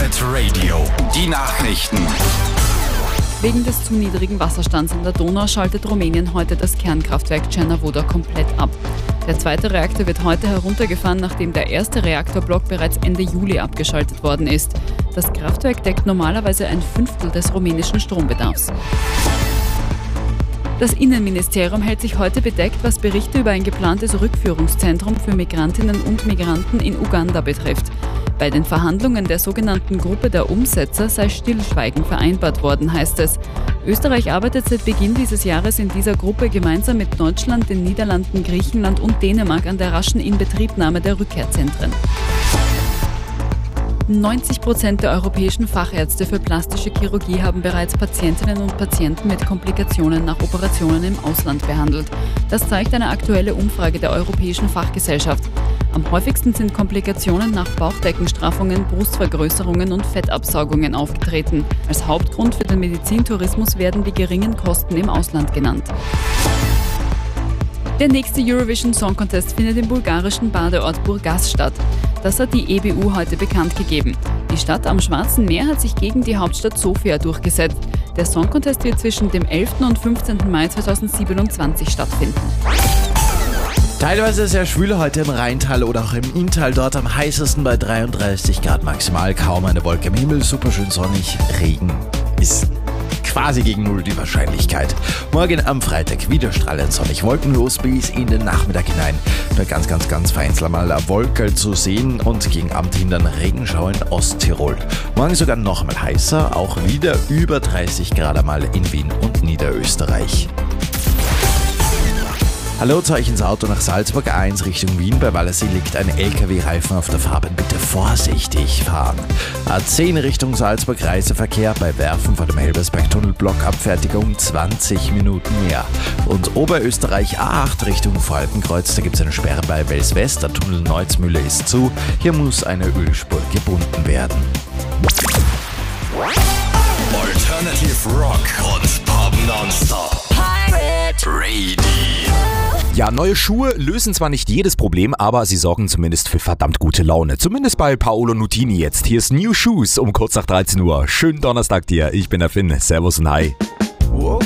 Pirate Radio, die Nachrichten. Wegen des zu niedrigen Wasserstands in der Donau schaltet Rumänien heute das Kernkraftwerk Cernavoda komplett ab. Der zweite Reaktor wird heute heruntergefahren, nachdem der erste Reaktorblock bereits Ende Juli abgeschaltet worden ist. Das Kraftwerk deckt normalerweise 1/5 des rumänischen Strombedarfs. Das Innenministerium hält sich heute bedeckt, was Berichte über ein geplantes Rückführungszentrum für Migrantinnen und Migranten in Uganda betrifft. Bei den Verhandlungen der sogenannten Gruppe der Umsetzer sei Stillschweigen vereinbart worden, heißt es. Österreich arbeitet seit Beginn dieses Jahres in dieser Gruppe gemeinsam mit Deutschland, den Niederlanden, Griechenland und Dänemark an der raschen Inbetriebnahme der Rückkehrzentren. 90% der europäischen Fachärzte für plastische Chirurgie haben bereits Patientinnen und Patienten mit Komplikationen nach Operationen im Ausland behandelt. Das zeigt eine aktuelle Umfrage der Europäischen Fachgesellschaft. Am häufigsten sind Komplikationen nach Bauchdeckenstraffungen, Brustvergrößerungen und Fettabsaugungen aufgetreten. Als Hauptgrund für den Medizintourismus werden die geringen Kosten im Ausland genannt. Der nächste Eurovision Song Contest findet im bulgarischen Badeort Burgas statt. Das hat die EBU heute bekannt gegeben. Die Stadt am Schwarzen Meer hat sich gegen die Hauptstadt Sofia durchgesetzt. Der Song Contest wird zwischen dem 11. und 15. Mai 2027 stattfinden. Teilweise sehr schwül heute im Rheintal oder auch im Inntal, dort am heißesten bei 33 Grad maximal, kaum eine Wolke im Himmel, super schön sonnig, Regen ist quasi gegen null die Wahrscheinlichkeit. Morgen am Freitag wieder strahlend sonnig, wolkenlos bis in den Nachmittag hinein. Nur ganz vereinzelt mal Wolken zu sehen und gegen Abend hin dann Regenschauer in Osttirol. Morgen sogar noch einmal heißer, auch wieder über 30 Grad einmal in Wien und Niederösterreich. Hallo, zu euch ins Auto nach Salzburg A1 Richtung Wien. Bei Wallersee liegt ein LKW-Reifen auf der Fahrbahn. Bitte vorsichtig fahren. A10 Richtung Salzburg Reiseverkehr bei Werfen vor dem Helbersberg-Tunnel Blockabfertigung 20 Minuten mehr. Und Oberösterreich A8 Richtung Falkenkreuz, da gibt es eine Sperre bei Wels West. Der Tunnel Neuzmühle ist zu. Hier muss eine Ölspur gebunden werden. Alternative Rock und Pop nonstop. Pirate Radio. Ja, neue Schuhe lösen zwar nicht jedes Problem, aber sie sorgen zumindest für verdammt gute Laune. Zumindest bei Paolo Nutini jetzt. Hier ist New Shoes um kurz nach 13 Uhr. Schönen Donnerstag dir. Ich bin der Finn. Servus und hi.